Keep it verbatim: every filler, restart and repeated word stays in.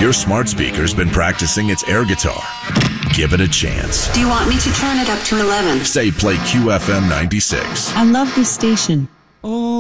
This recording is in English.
Your smart speaker's been practicing its air guitar. Give it a chance. Do you want me to turn it up to eleven? Say play Q F M ninety-six. I love this station. Oh.